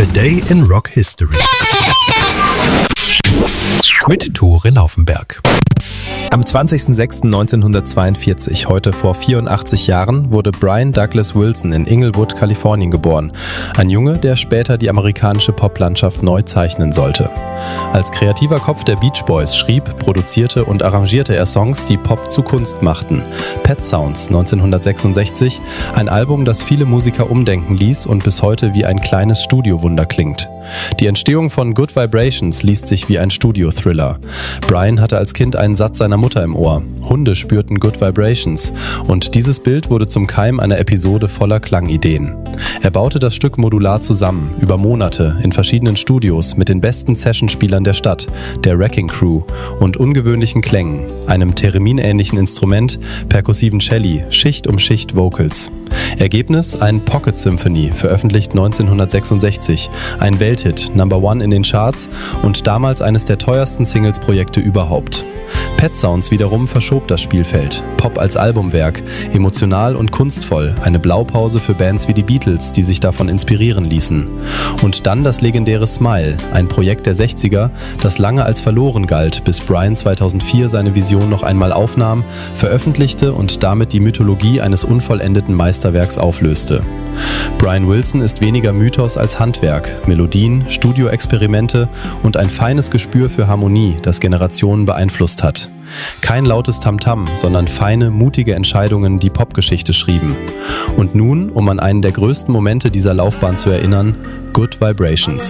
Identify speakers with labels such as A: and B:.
A: Day in Rock History mit Tore Laufenberg.
B: Am 20.06.1942, heute vor 84 Jahren, wurde Brian Douglas Wilson in Inglewood, Kalifornien geboren. Ein Junge, der später die amerikanische Poplandschaft neu zeichnen sollte. Als kreativer Kopf der Beach Boys schrieb, produzierte und arrangierte er Songs, die Pop zu Kunst machten. Pet Sounds 1966, ein Album, das viele Musiker umdenken ließ und bis heute wie ein kleines Studiowunder klingt. Die Entstehung von Good Vibrations liest sich wie ein Studio-Thriller. Brian hatte als Kind einen Satz seiner Mutter im Ohr. Hunde spürten Good Vibrations. Und dieses Bild wurde zum Keim einer Episode voller Klangideen. Er baute das Stück modular zusammen, über Monate, in verschiedenen Studios, mit den besten Sessionspielern der Stadt, der Wrecking Crew und ungewöhnlichen Klängen, einem Theremin-ähnlichen Instrument, perkussiven Celli, Schicht um Schicht Vocals. Ergebnis: ein Pocket Symphony, veröffentlicht 1966, ein Welthit, Number One in den Charts und damals eines der teuersten Singles-Projekte überhaupt. Pet Sounds wiederum verschob das Spielfeld. Pop als Albumwerk, emotional und kunstvoll, eine Blaupause für Bands wie die Beatles, die sich davon inspirieren ließen. Und dann das legendäre Smile, ein Projekt der 60er, das lange als verloren galt, bis Brian 2004 seine Vision noch einmal aufnahm, veröffentlichte und damit die Mythologie eines unvollendeten Meisterwerks auflöste. Brian Wilson ist weniger Mythos als Handwerk, Melodien, Studioexperimente und ein feines Gespür für Harmonie, das Generationen beeinflusst hat. Kein lautes Tamtam, sondern feine, mutige Entscheidungen, die Popgeschichte schrieben. Und nun, um an einen der größten Momente dieser Laufbahn zu erinnern, Good Vibrations.